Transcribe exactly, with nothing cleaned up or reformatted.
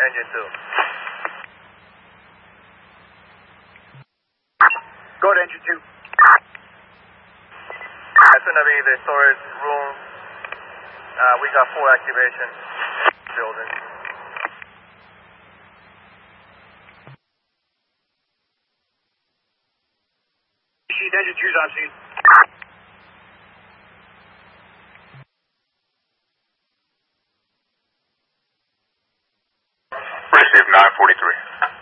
Engine two. Go to engine two. That's going to be the storage room. Uh, we got full activation. Building. Engine two's on scene. Received nine forty-three.